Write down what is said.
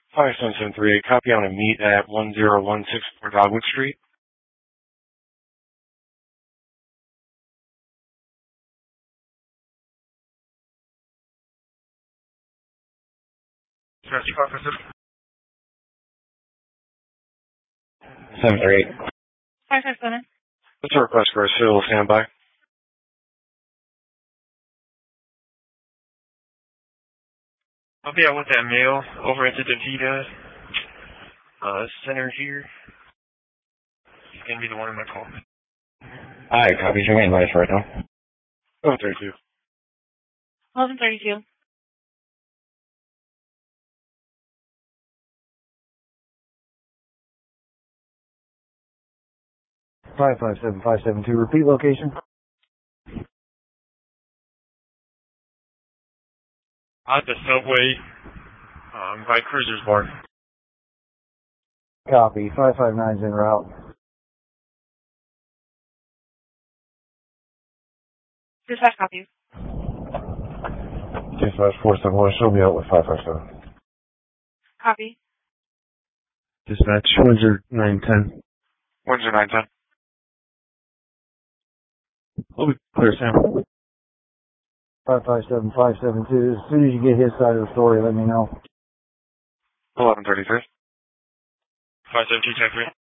5773, copy on a meet at 1016 Port Dogwood Street. Traffic officer. 738. 557. What's a request for a civil standby? I'll be out with that mail over at the DaVita center here. He's going to be the one in my call. Hi, copy your main device right now. 1132. 1132. Five 57572. Repeat location. At the subway by Cruiser's Bar. Copy. 559's en route. Dispatch copies. Dispatch 471, show me out with 557. Copy. Dispatch Windsor 910. Windsor 910. We'll be clear, Sam. 557572. As soon as you get his side of the story, let me know. 1133. 572 Tech 3.